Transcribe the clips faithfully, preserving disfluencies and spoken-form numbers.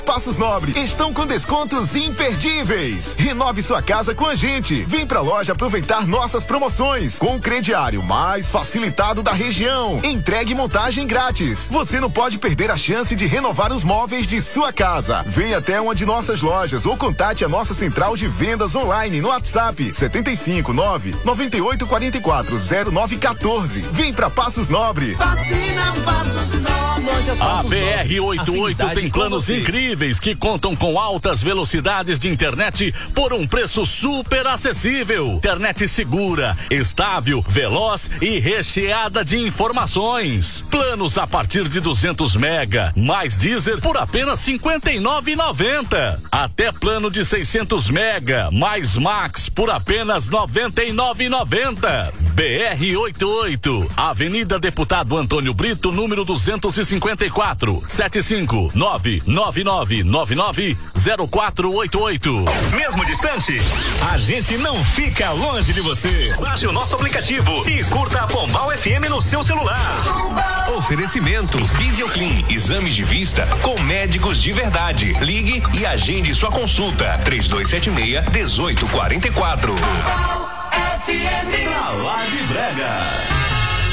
Passos Nobre estão com descontos imperdíveis. Renove sua casa com a gente. Vem pra loja aproveitar nossas promoções com o crediário mais facilitado da região. Entregue e montagem grátis. Você não pode perder a chance de renovar os móveis de sua casa. Venha até uma de nossas lojas ou contate a nossa central de vendas online no WhatsApp setenta e cinco, nove, noventa e oito, quarenta e quatro, zero nove, quatorze. Vem pra Passos Nobre. Vacina Passos Nobre. A B R oitenta e oito tem planos incríveis que contam com altas velocidades de internet por um preço super acessível. Internet segura, estável, veloz e recheada de informações. Planos a partir de duzentos mega, mais Deezer por apenas cinquenta e nove reais e noventa centavos. Até plano de seiscentos mega, mais Max por apenas noventa e nove reais e noventa centavos. B R oitenta e oito, Avenida Deputado Antônio Brito, número duzentos e cinquenta e quatro, sete cinco nove nove nove nove nove zero quatro oito oito. Mesmo distante, a gente não fica longe de você. Baixe o nosso aplicativo e curta a Pombal F M no seu celular. Pombal. Oferecimento Visioclean, exames de vista com médicos de verdade. Ligue e agende sua consulta. três dois sete seis, um oito quatro quatro. Pombal F M. Pra lá de Brega.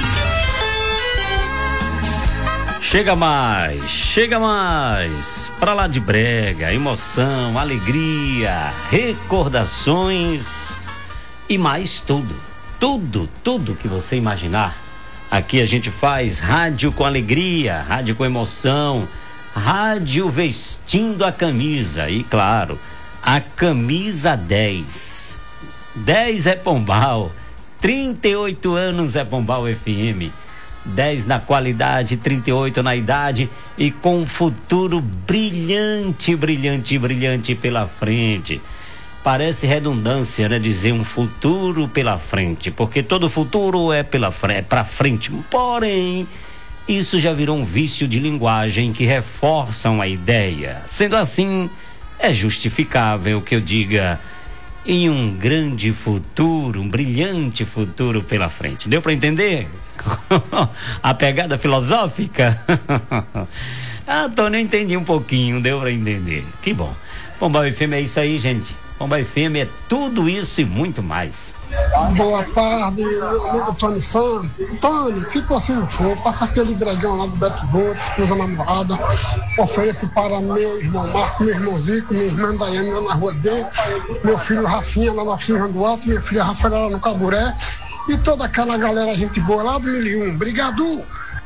Chega mais, chega mais, pra lá de Brega, emoção, alegria, recordações e mais tudo, tudo, tudo que você imaginar. Aqui a gente faz rádio com alegria, rádio com emoção, rádio vestindo a camisa e claro, a camisa dez. dez é Pombal, trinta e oito anos é Pombal F M. dez na qualidade, trinta e oito na idade e com um futuro brilhante, brilhante, brilhante pela frente. Parece redundância, né? Dizer um futuro pela frente, porque todo futuro é pela frente, é pra frente. Porém, isso já virou um vício de linguagem que reforçam a ideia. Sendo assim, é justificável que eu diga em um grande futuro, um brilhante futuro pela frente. Deu pra entender? A pegada filosófica? Ah, Tony, eu entendi um pouquinho, deu pra entender. Que bom. Pombal F M é isso aí, gente. Pombal F M é tudo isso e muito mais. Boa tarde, meu amigo Tony Santos. Tony, se possível for, passa aquele bregão lá do Beto Botes, esposa namorada. Ofereço para meu irmão Marco, meu irmão Zico, minha irmã Daiane lá na Rua D, meu filho Rafinha lá na Firma do Alto, minha filha Rafaela lá no Caburé. E toda aquela galera, gente boa lá do mil e um. Obrigado!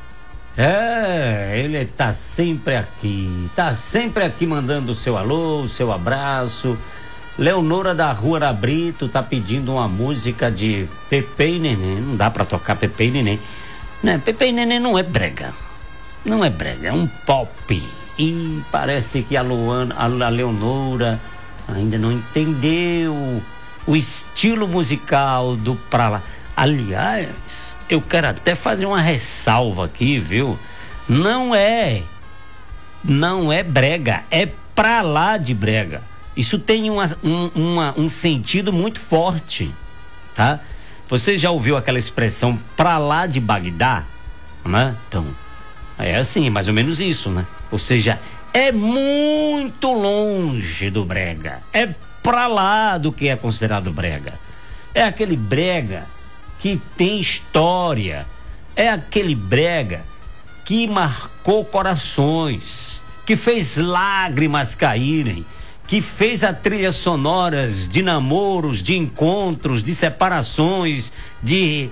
É, ele tá sempre aqui, tá sempre aqui mandando o seu alô, o seu abraço. Leonora da Rua Arabrito tá pedindo uma música de Pepe e Neném. Não dá pra tocar Pepe e Neném. Né, Pepe e Neném não é brega. Não é brega, é um pop. E parece que a, Luana, a Leonora ainda não entendeu o estilo musical do Pra Lá. Aliás, eu quero até fazer uma ressalva aqui, viu? Não é, não é brega, é pra lá de brega. Isso tem uma, um, uma, um sentido muito forte, tá? Você já ouviu aquela expressão pra lá de Bagdá, né? Então, é assim, mais ou menos isso, né? Ou seja, é muito longe do brega, é pra lá do que é considerado brega. É aquele brega que tem história, é aquele brega que marcou corações, que fez lágrimas caírem, que fez a trilha sonoras de namoros, de encontros, de separações, de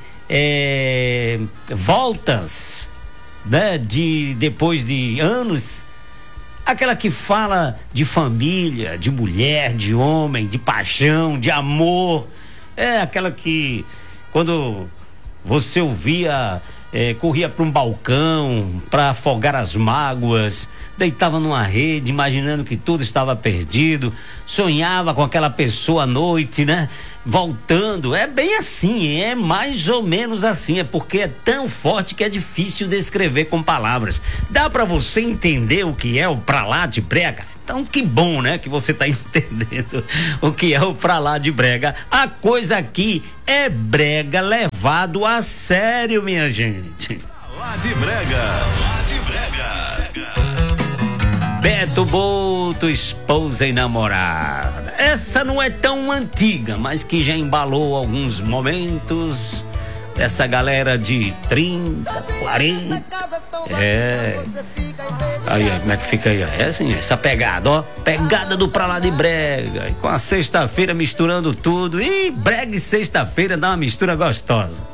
é, voltas, né? De depois de anos, aquela que fala de família, de mulher, de homem, de paixão, de amor, é aquela que quando você ouvia, é, corria para um balcão para afogar as mágoas, deitava numa rede, imaginando que tudo estava perdido, sonhava com aquela pessoa à noite, né? Voltando, é bem assim, é mais ou menos assim, é porque é tão forte que é difícil descrever com palavras. Dá para você entender o que é o pra lá de brega? Então que bom, né, que você tá entendendo o que é o pra lá de brega. A coisa aqui é brega levado a sério, minha gente. Pra lá de brega. Pra lá de brega. Beto Boto, esposa e namorada. Essa não é tão antiga, mas que já embalou alguns momentos. Essa galera de trinta, quarenta. É. Aí, como é que fica aí? É assim, essa pegada, ó. Pegada do pra lá de brega. Com a sexta-feira misturando tudo. Ih, brega e sexta-feira dá uma mistura gostosa.